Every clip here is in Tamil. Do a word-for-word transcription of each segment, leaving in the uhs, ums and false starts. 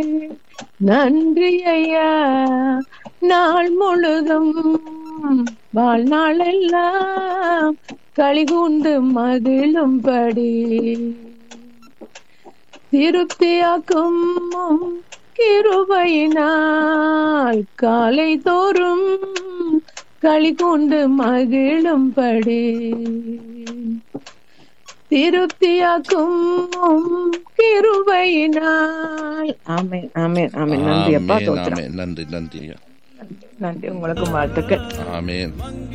நன்றி ஐயா. நாள் முழுதும் வாழ்நாளெல்லாம் களிகூண்டு மகிழும்படி திருப்தியாக்கும் கிருபையினால் காலை தோறும் களிகூண்டு மகிழும்படி திருப்தியாக்கும் கிருபையினால். ஆமென் ஆமென் ஆமென். நன்றி அப்பா, தோத்திரம். நன்றி நன்றி ஐயா. நன்றி, உங்களுக்கும் வாழ்த்துக்கள். ஆமென்.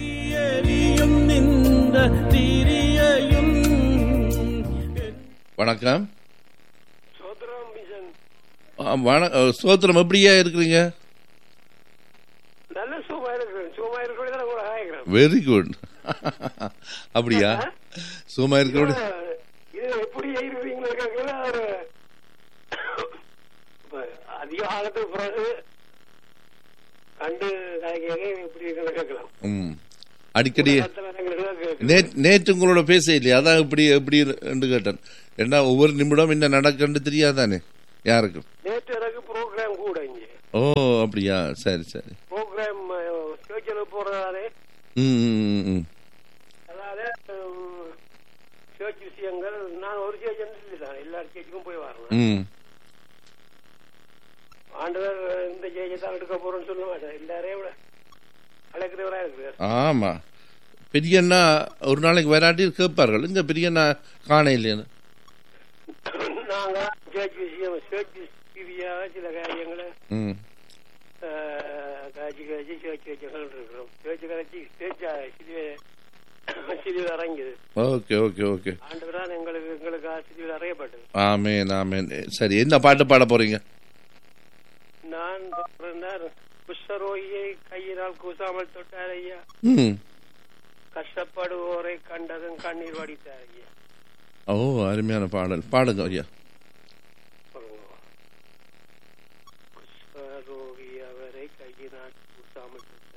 வணக்கம். சோத்திரம், எப்படியா இருக்கிறீங்க? Very good. அப்படியா? சும்மா இருக்க எப்படி அதிக காலத்துக்கு பிறகு கண்டு எப்படி கேட்கலாம். அடிக்கடி நேற்று உங்களோட பேச இல்லையா? அதான் இப்படி எப்படி கேட்டேன். ஏன்னா ஒவ்வொரு நிமிடம் என்ன நடக்குன்னு தெரியாதானே யாருக்கும். நேற்று எனக்கு ப்ரோக்ராம் கூட இங்க. ஓ அப்படியா? சரி சரி. ப்ரோக்ராம் சர்ச்சில் போறதானே. ம். அதாவது சர்ச் விஷயங்கள். நான் ஒரு சேர்ச் தான், எல்லா சேர்ச்சுக்கும் போய் வரேன். ஆண்டவர் இந்த சேர்ச்சை தான் எடுக்க போறோம்னு சொல்ல மாட்டேன். எல்லாரையும் விட அழைக்கிறவரா இருக்கிறார். ஆமா, பெரியண்ணா ஒரு நாளைக்கு வராட்டி கேட்பார்கள். இந்த பெரியண்ணா காண இல்லைன்னு நாங்க சேர்ச் விஷயம் சேர்ச் ரீதியாக சில காரியங்களை காட்சி காட்சி சேர்ச்சி வச்சுகள் இருக்கிறோம். சேர்ச்சி காட்சி சேர்ச்சா சிறிது இறங்கியது. Okay okay okay. ஆண்டவரால் எங்களுக்கு எங்களுக்கு சிறிது அறியப்பட்டது. ஆமென் ஆமென். சரி, என்ன பாட்டு பாட போறீங்க? நான் குஷ்டரோகியை கையினால் கூசாமல் தொட்டார் ஐயா. கஷ்டப்படுவோரை கண்டதும் கண்ணீர் வடித்தார் ஐயா. ஓ, அருமையான பாடல். பாடுங்க ஐயா. குஷ்டரோகி அவரை கையினால் கூசாமல் தொட்டார்.